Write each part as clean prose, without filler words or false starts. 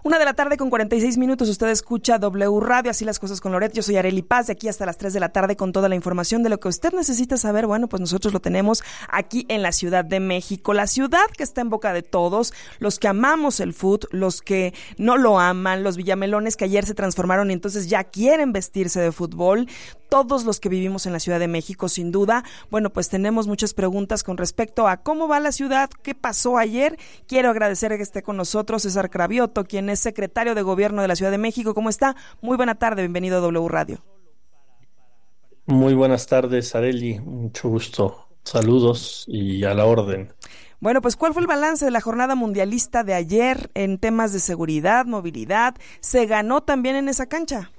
1:46 p.m. Usted escucha W Radio, así las cosas con Loret. Yo soy Arely Paz, de aquí hasta las 3 de la tarde con toda la información de lo que usted necesita saber. Bueno, pues nosotros lo tenemos aquí en la Ciudad de México, la ciudad que está en boca de todos, los que amamos el fútbol, los que no lo aman, los villamelones que ayer se transformaron y entonces ya quieren vestirse de fútbol. Todos los que vivimos en la Ciudad de México, sin duda. Bueno, pues tenemos muchas preguntas con respecto a cómo va la ciudad, qué pasó ayer. Quiero agradecer que esté con nosotros César Cravioto, quien es secretario de Gobierno de la Ciudad de México. ¿Cómo está? Muy buena tarde, bienvenido a W Radio. Muy buenas tardes, Arely. Mucho gusto. Saludos y a la orden. Bueno, pues ¿cuál fue el balance de la jornada mundialista de ayer en temas de seguridad, movilidad? ¿Se ganó también en esa cancha?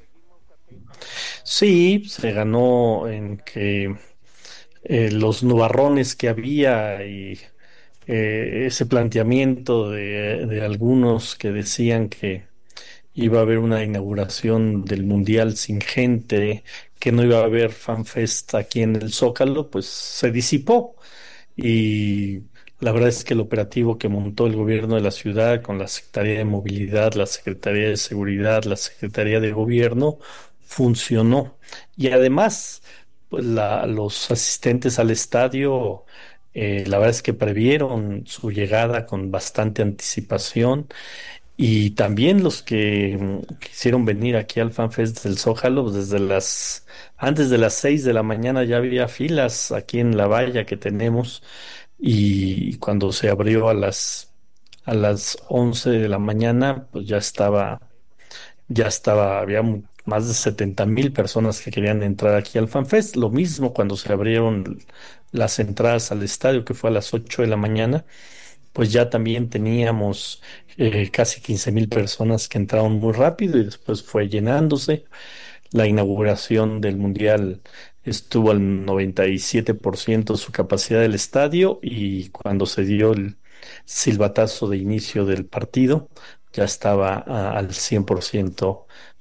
Sí, se ganó en que los nubarrones que había y ese planteamiento de algunos que decían que iba a haber una inauguración del Mundial sin gente, que no iba a haber FanFest aquí en el Zócalo, pues se disipó. Y la verdad es que el operativo que montó el gobierno de la ciudad con la Secretaría de Movilidad, la Secretaría de Seguridad, la Secretaría de Gobierno funcionó. Y además, pues los asistentes al estadio, la verdad es que previeron su llegada con bastante anticipación. Y también los que quisieron venir aquí al FanFest del Zócalo, pues antes de las 6 de la mañana ya había filas aquí en la valla que tenemos, y cuando se abrió a las 11 de la mañana, pues había más de 70,000 personas que querían entrar aquí al FanFest. Lo mismo cuando se abrieron las entradas al estadio, que fue a las 8 de la mañana, pues ya también teníamos casi 15,000 personas que entraron muy rápido y después fue llenándose. La inauguración del Mundial estuvo al 97% de su capacidad del estadio, y cuando se dio el silbatazo de inicio del partido ya estaba al 100%